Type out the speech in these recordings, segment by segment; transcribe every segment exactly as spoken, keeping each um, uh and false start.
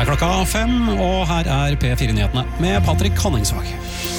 er klokka fem, og her er P fire-nyhetene med Patrick Hanningsvag.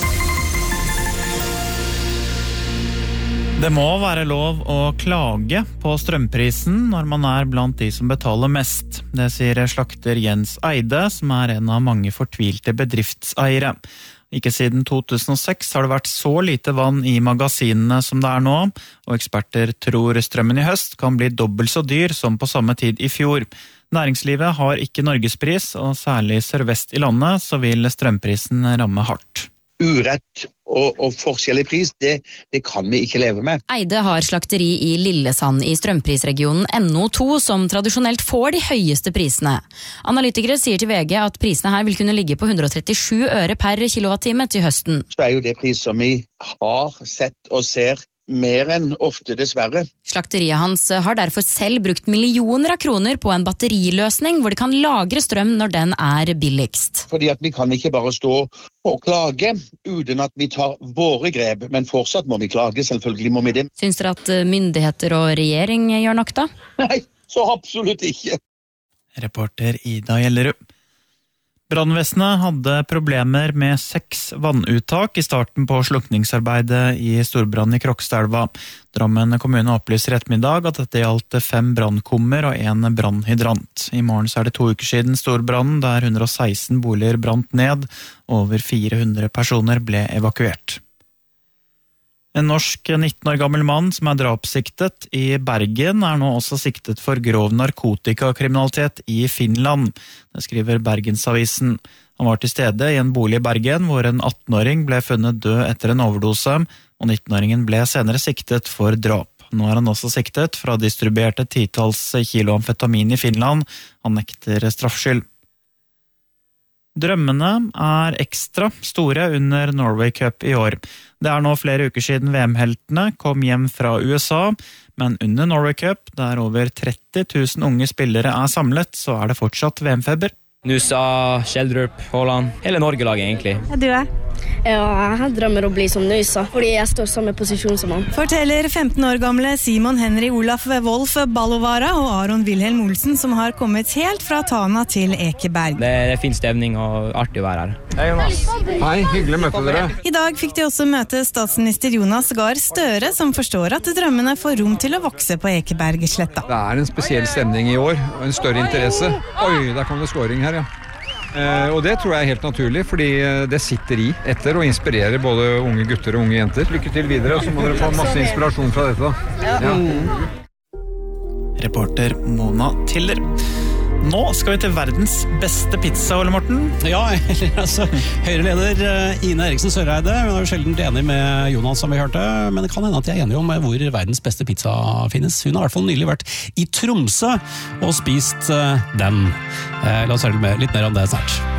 Det må være lov å klage på strømprisen når man er blant de som betaler mest. Det sier slakter Jens Eide, som er en av mange fortvilte bedriftseiere. Ikke siden to tusen og seks har det vært så lite vann i magasinene som det er nå, og eksperter tror strømmen i høst kan bli dobbelt så dyr som på samme tid i fjor. Næringslivet har ikke Norgespris, og særlig sørvest i landet så vil strømprisen ramme hardt. Urett og, og forskjell i pris, det, det kan vi ikke leve med. Eide har slakteri i Lillesand i strømprisregionen N O to, som tradisjonelt får de høyeste prisene. Analytikere sier til V G at prisene her vil kunne ligge på hundre og trettisju øre per kilowattime til høsten. Så er jo det pris som vi har sett og ser mer enn ofte, dessverre. Slakteriet hans har derfor selv brukt millioner av kroner på en batteriløsning hvor de kan lagre strøm når den er billigst. Fordi at vi kan ikke bare stå og klage uten at vi tar våre grep, men fortsatt må vi klage, selvfølgelig må vi det. Syns dere at myndigheter og regjering gjør nok da? Nei, så absolutt ikke. Reporter Ida Gjellerud. Brannvesenet hadde problemer med seks vannuttak i starten på slukningsarbeidet i storbrann i Krokstadelva. Drammen kommune opplyser i ettermiddag at dette gjaldt fem brannkummer og en brannhydrant. I morgen så er det to uker siden storbrannen der hundre og seksten boliger brant ned, og over fire hundre personer ble evakuert. En norsk nitten år gammel mann som er drapssiktet i Bergen er nå også siktet for grov narkotikakriminalitet i Finland. Det skriver Bergensavisen. Han var til stede i en bolig i Bergen hvor en atten-åring ble funnet død etter en overdose, og nitten-åringen ble senere siktet for drap. Nå er han også siktet fra distribuerte titals kilo amfetamin i Finland. Han nekter straffskyld. Drømmene er ekstra store under Norway Cup i år. Det er nå flere uker siden V M-heltene kom hjem fra U S A, men under Norway Cup, der over tretti tusen unge spillere er samlet, så er det fortsatt V M-feber. Nusa, Kjeldrup, Haaland, hele Norge-laget egentlig. Ja, du er? Ja, jeg drømmer å bli som Nusa, fordi jeg står samme posisjon som han. Forteller femten år gamle Simon Henry Olaf Wolf Ballovara og Aron Wilhelm Olsen, som har kommet helt fra Tana til Ekeberg. Det er fin stemning og artig å være her. Hei Jonas. Hei, hyggelig å møte dere. I dag fikk de også møte statsminister Jonas Gahr Støre, som forstår at drømmene får rom til å vokse på Ekebergsletta. Det er en spesiell stemning i år, og en større interesse. Oi, der kom det scoring her, ja. Eh, og det tror jeg er helt naturlig, fordi det sitter i etter og inspirerer både unge gutter og unge jenter. Lykke til videre, og så må dere få masse inspirasjon fra dette. Ja. Reporter Mona Tiller. Nå skal vi til verdens beste pizza, Ole Morten. Ja, eller altså, Høyre-leder Ine Eriksen Søreide, hun er jo sjelden enig med Jonas som vi hørte, men det kan hende at de er enige om hvor verdens beste pizza finnes. Hun har i hvert fall nylig vært i Tromsø og spist den. La oss høre litt mer om det snart.